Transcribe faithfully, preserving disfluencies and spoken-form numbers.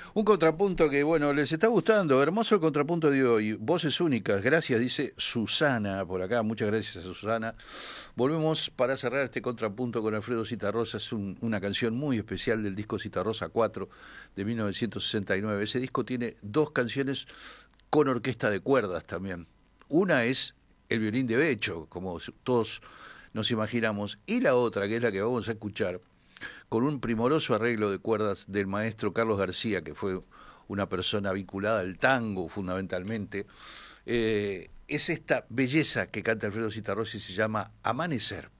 Un contrapunto que, bueno, les está gustando. Hermoso el contrapunto de hoy. Voces únicas. Gracias, dice Susana por acá. Muchas gracias a Susana. Volvemos para cerrar este contrapunto con Alfredo Zitarrosa. Es un, una canción muy especial del disco Zitarrosa cuatro de mil novecientos sesenta y nueve. Ese disco tiene dos canciones con orquesta de cuerdas también. Una es el violín de Becho, como todos nos imaginamos, y la otra, que es la que vamos a escuchar, con un primoroso arreglo de cuerdas del maestro Carlos García, que fue una persona vinculada al tango fundamentalmente, eh, es esta belleza que canta Alfredo Zitarrosa y se llama Amanecer.